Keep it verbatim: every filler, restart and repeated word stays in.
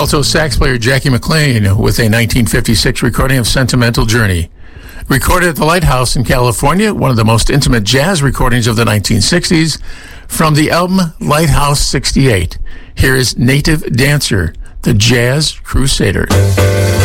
alto sax player Jackie McLean with a nineteen fifty-six recording of Sentimental Journey. Recorded at the Lighthouse in California, one of the most intimate jazz recordings of the nineteen sixties, from the album Lighthouse sixty-eight. Here is Native Dancer, the Jazz Crusader.